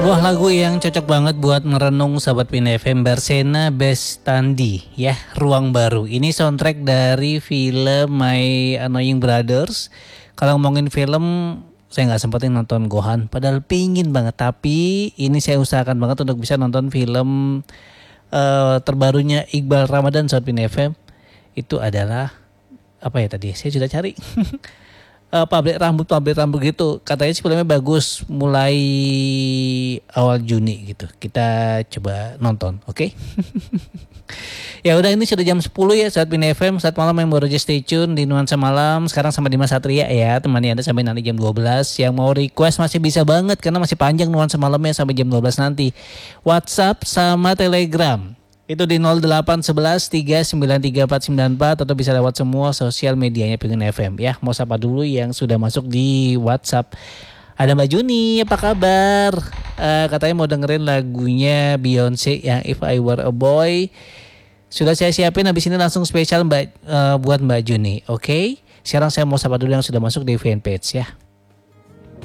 Wah, lagu yang cocok banget buat merenung sahabat Pin FM, Bersena Bestandi ya, Ruang Baru. Ini soundtrack dari film My Annoying Brothers. Kalau ngomongin film, saya nggak sempetin nonton Gohan, padahal pingin banget. Tapi ini saya usahakan banget untuk bisa nonton film terbarunya Iqbal Ramadan sahabat Pin FM. Itu adalah apa ya tadi? Saya sudah cari. Pabrik rambut gitu, katanya sih filmnya bagus, mulai awal Juni gitu. Kita coba nonton, oke? Ya udah, ini sudah jam 10 ya saat Pin FM. Saat malam yang baru aja stay tune di Nuansa Malam. Sekarang sama Dimas Satria ya, temani Anda sampai nanti jam 12. Yang mau request masih bisa banget karena masih panjang Nuansa Malamnya sampai jam 12 nanti. WhatsApp sama Telegram itu di 0811 393 494 atau bisa lewat semua sosial medianya Pengen FM ya. Mau sapa dulu yang sudah masuk di WhatsApp. Ada Mbak Juni, apa kabar? Katanya mau dengerin lagunya Beyonce yang If I Were a Boy. Sudah saya siapin, habis ini langsung spesial buat Mbak Juni. Oke? Sekarang saya mau sapa dulu yang sudah masuk di fanpage ya.